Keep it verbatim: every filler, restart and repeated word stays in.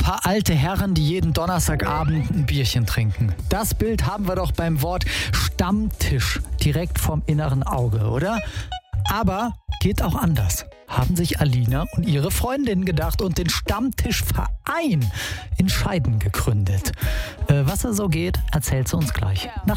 paar alte Herren, die jeden Donnerstagabend ein Bierchen trinken. Das Bild haben wir doch beim Wort Stammtisch direkt vom inneren Auge, oder? Aber geht auch anders. Haben sich Alina und ihre Freundin gedacht und den Stammtischverein in Scheiden gegründet. Äh, was da so geht, erzählt sie uns gleich. Nach